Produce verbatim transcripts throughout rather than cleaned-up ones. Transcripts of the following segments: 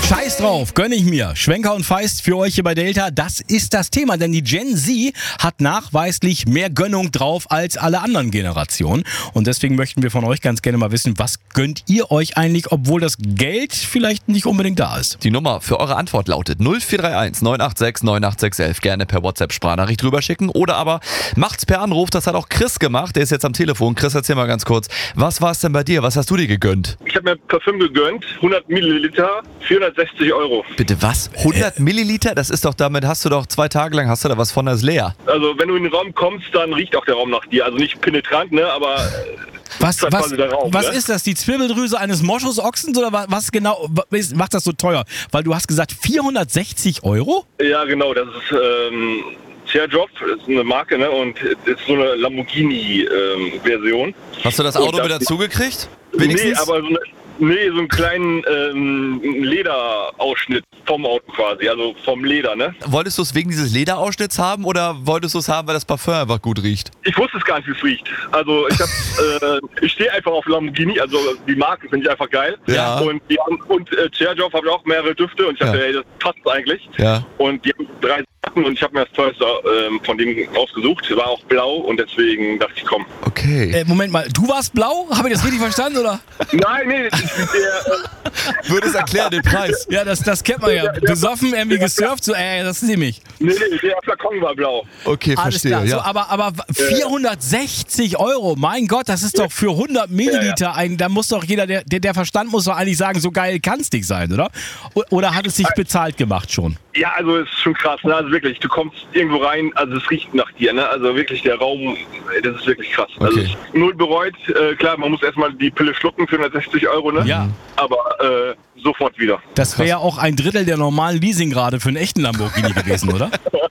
Scheiß drauf, gönn ich mir. Schwenker und Feist für euch hier bei Delta, das ist das Thema, denn die Gen Z hat nachweislich mehr Gönnung drauf als alle anderen Generationen. Und deswegen möchten wir von euch ganz gerne mal wissen, was gönnt ihr euch eigentlich, obwohl das Geld vielleicht nicht unbedingt da ist? Die Nummer für eure Antwort lautet null vier drei eins neun acht sechs neun acht sechs eins. Gerne per WhatsApp-Sprachnachricht rüberschicken oder aber macht's per Anruf. Das hat auch Chris gemacht, der ist jetzt am Telefon. Chris, erzähl mal ganz kurz, was war es denn bei dir? Was hast du dir gegönnt? Ich habe mir Parfüm gegönnt, hundert Milliliter, vierhundertsechzig Euro. Bitte was? hundert Milliliter? Das ist doch, damit hast du doch zwei Tage lang, hast du da was von, das ist leer. Also wenn du in den Raum kommst, dann riecht auch der Raum nach dir. Also nicht penetrant, ne, aber... Was, das ist was, quasi der Raum, was ne? ist das? Die Zwirbeldrüse eines Moschusochsens oder wa- was genau was macht das so teuer? Weil du hast gesagt vierhundertsechzig Euro? Ja, genau, das ist ähm, Tjerdjoff, das ist eine Marke, ne, und ist so eine Lamborghini-Version. Hast du das Auto wieder zugekriegt? Wenigstens? Nee, aber so eine... Nee, so einen kleinen ähm, Lederausschnitt vom Auto quasi, also vom Leder, ne? Wolltest du es wegen dieses Lederausschnitts haben oder wolltest du es haben, weil das Parfum einfach gut riecht? Ich wusste es gar nicht, wie es riecht. Also ich hab, äh, ich stehe einfach auf Lamborghini, also die Marke finde ich einfach geil. Ja. Und die haben, und äh, Tjerdjoff hat auch mehrere Düfte und ich dachte, Ja. ey, das passt eigentlich. Ja. Und die haben drei Sachen und ich habe mir das teuerste ähm, von dem ausgesucht. War auch blau und deswegen dachte ich, komm. Okay. Äh, Moment mal, du warst blau? Habe ich das richtig verstanden, oder? Nein, nee, das ist der, äh, Würde es erklären, den Preis. Ja, das, das kennt man ja. Besoffen, irgendwie gesurft, so, ey, das ist nämlich. nee, nee, der Flakon war blau. Okay, Alles verstehe. klar. Ja. So, aber, aber vierhundertsechzig Euro, mein Gott, das ist doch für hundert Milliliter ein, da muss doch jeder, der, der, der Verstand muss doch eigentlich sagen, so geil kann es nicht sein, oder? O- Oder hat es sich bezahlt gemacht schon? Ja, also es ist schon krass, ne? Also wirklich, du kommst irgendwo rein, also es riecht nach dir, ne? Also wirklich der Raum, das ist wirklich krass. Also Okay. ich- null bereut, äh, klar, man muss erstmal die Pille schlucken für hundertsechzig Euro, ne? Ja. Aber äh, sofort wieder. Das wäre ja auch ein Drittel der normalen Leasingrate für einen echten Lamborghini gewesen, oder?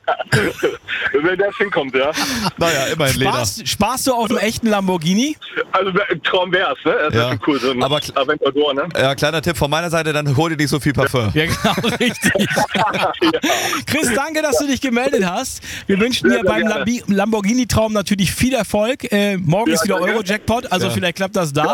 Wenn das hinkommt, ja. Naja, immerhin Leder. Sparst, sparst du auf einem echten Lamborghini? Also wär- Traum wär's, ne? Das Ja. wäre schon cool, so ein Aber kl- Aventador, ne? Ja, kleiner Tipp von meiner Seite, dann hol dir nicht so viel Parfum. Ja, genau, richtig. Chris, danke, dass du dich gemeldet hast. Wir wünschen Sehr, dir sehr beim gerne. Lambi- Lamborghini-Traum natürlich viel Erfolg. Äh, morgen Ja, ist wieder danke. Euro-Jackpot, also Ja. vielleicht klappt das da.